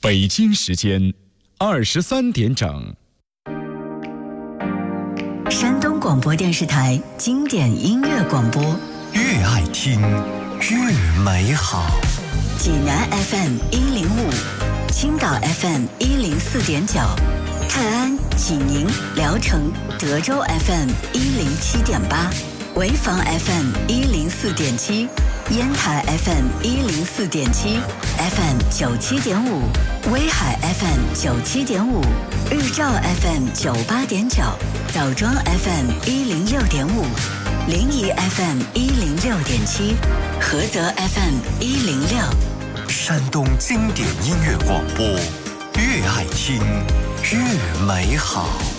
北京时间23点整。 山东广播电视台经典音乐广播， 越爱听越美好。 济南 FM 105，青岛 FM 104.9，泰安、济宁、聊城、德州 FM 107.8，潍坊 FM 104.7，烟台 FM 104.7，FM 97.5，威海 FM 97.5，日照 FM 98.9，枣庄 FM 106.5，临沂 FM 106.7，菏泽 FM 106。 山东经典音乐广播，越爱听越美好。